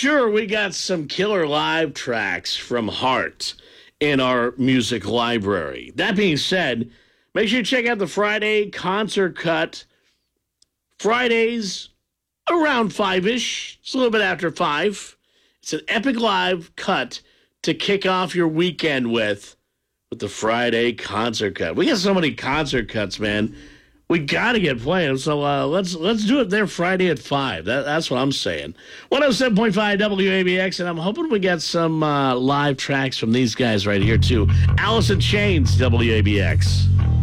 sure we got some killer live tracks from Heart in our music library. That being said, make sure you check out the Friday concert cut. Fridays around 5-ish. It's a little bit after 5. It's an epic live cut to kick off your weekend with the Friday concert cut. We got so many concert cuts, man. We got to get playing. So let's do it there Friday at 5. That's what I'm saying. 107.5 WABX, and I'm hoping we get some live tracks from these guys right here, too. Alice in Chains, WABX.